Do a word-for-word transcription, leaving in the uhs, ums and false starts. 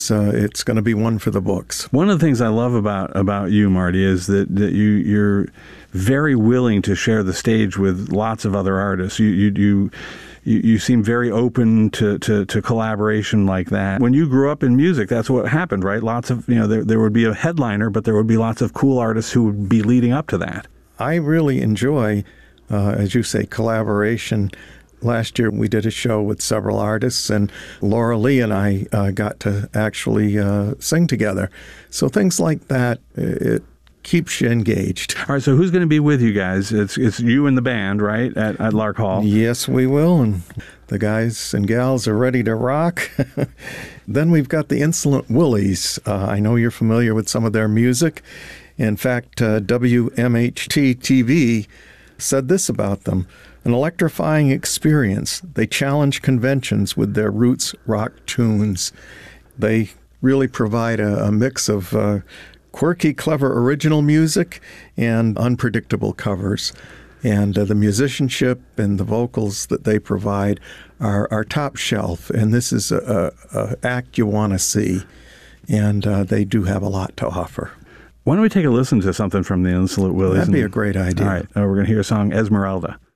So it's going to be one for the books. One of the things I love about about you, Marty, is that, that you you're very willing to share the stage with lots of other artists. You you you you, you seem very open to, to, to collaboration like that. When you grew up in music, that's what happened, right? Lots of, you know, there there would be a headliner, but there would be lots of cool artists who would be leading up to that. I really enjoy, uh, as you say, collaboration. Last year, we did a show with several artists, and Laura Lee and I uh, got to actually uh, sing together. So things like that, it keeps you engaged. All right, so who's going to be with you guys? It's it's you and the band, right, at, at Lark Hall? Yes, we will, and the guys and gals are ready to rock. Then we've got the Insolent Willies. Uh, I know you're familiar with some of their music. In fact, uh, W M H T T V said this about them: an electrifying experience. They challenge conventions with their roots rock tunes. They really provide a, a mix of uh, quirky, clever original music and unpredictable covers. And uh, the musicianship and the vocals that they provide are, are top shelf. And this is a, a, a act you want to see. And uh, they do have a lot to offer. Why don't we take a listen to something from the Insolent Willies? That'd be a great idea. All right, uh, we're going to hear a song, Esmeralda.